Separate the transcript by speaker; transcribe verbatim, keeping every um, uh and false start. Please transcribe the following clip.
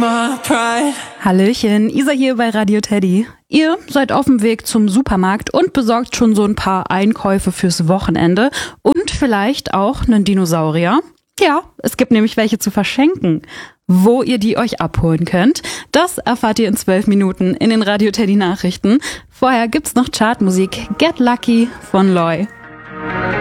Speaker 1: my pride.
Speaker 2: Hallöchen, Isa hier bei Radio Teddy. Ihr seid auf dem Weg zum Supermarkt und besorgt schon so ein paar Einkäufe fürs Wochenende und vielleicht auch einen Dinosaurier. Ja, es gibt nämlich welche zu verschenken. Wo ihr die euch abholen könnt, das erfahrt ihr in zwölf Minuten in den Radio Teddy Nachrichten. Vorher gibt's noch Chartmusik Get Lucky von Loy.